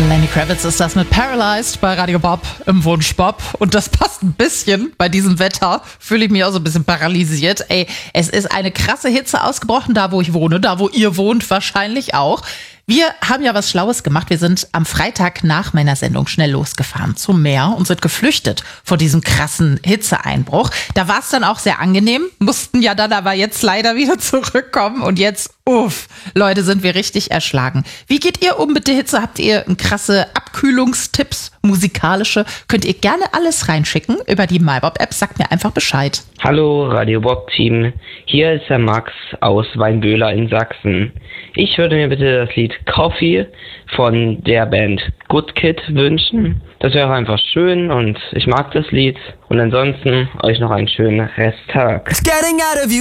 Lenny Kravitz ist das mit Paralyzed bei Radio Bob im Wunsch Bob. Und das passt ein bisschen bei diesem Wetter. Fühle ich mich auch so ein bisschen paralysiert. Ey, es ist eine krasse Hitze ausgebrochen, da wo ich wohne, da wo ihr wohnt wahrscheinlich auch. Wir haben ja was Schlaues gemacht. Wir sind am Freitag nach meiner Sendung schnell losgefahren zum Meer und sind geflüchtet vor diesem krassen Hitzeeinbruch. Da war es dann auch sehr angenehm, mussten ja dann aber jetzt leider wieder zurückkommen und jetzt, Leute, sind wir richtig erschlagen. Wie geht ihr um mit der Hitze? Habt ihr krasse Abkühlungstipps, musikalische? Könnt ihr gerne alles reinschicken über die MyBob-App. Sagt mir einfach Bescheid. Hallo Radio Bob-Team, hier ist der Max aus Weinböhler in Sachsen. Ich würde mir bitte das Lied Coffee von der Band Good Kid wünschen. Das wäre einfach schön und ich mag das Lied. Und ansonsten euch noch einen schönen Resttag.